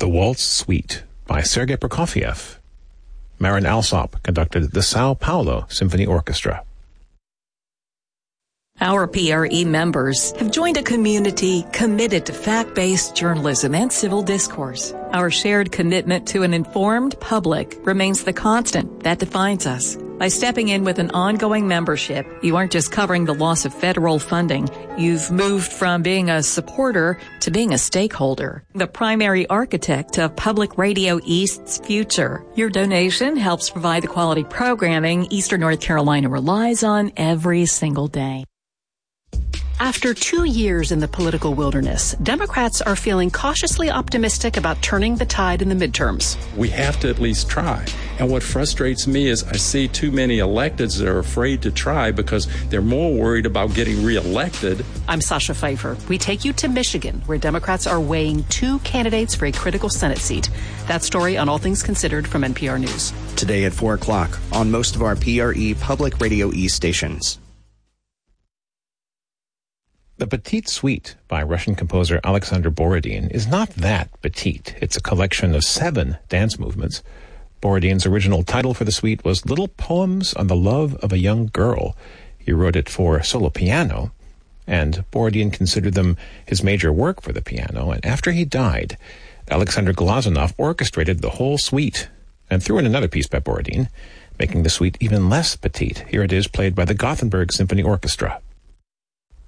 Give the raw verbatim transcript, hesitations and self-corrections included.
Waltz Suite by Sergei Prokofiev. Marin Alsop conducted the Sao Paulo Symphony Orchestra. Our P R E members have joined a community committed to fact-based journalism and civil discourse. Our shared commitment to an informed public remains the constant that defines us. By stepping in with an ongoing membership, you aren't just covering the loss of federal funding. You've moved from being a supporter to being a stakeholder, the primary architect of Public Radio East's future. Your donation helps provide the quality programming Eastern North Carolina relies on every single day. After two years in the political wilderness, Democrats are feeling cautiously optimistic about turning the tide in the midterms. We have to at least try. And what frustrates me is I see too many electeds that are afraid to try because they're more worried about getting reelected. I'm Sasha Pfeiffer. We take you to Michigan, where Democrats are weighing two candidates for a critical Senate seat. That story on All Things Considered from N P R News. Today at four o'clock on most of our P R E Public Radio East stations. The Petite Suite by Russian composer Alexander Borodin is not that petite. It's a collection of seven dance movements. Borodin's original title for the suite was Little Poems on the Love of a Young Girl. He wrote it for solo piano, and Borodin considered them his major work for the piano, and after he died, Alexander Glazunov orchestrated the whole suite and threw in another piece by Borodin, making the suite even less petite. Here it is, played by the Gothenburg Symphony Orchestra.